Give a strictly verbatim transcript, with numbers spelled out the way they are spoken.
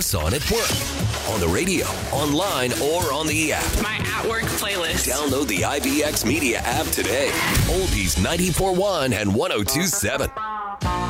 us on at work, on the radio, online, or on the app. My at work playlist. Download the I V X Media app today. Oldies ninety-four point one and one oh two point seven.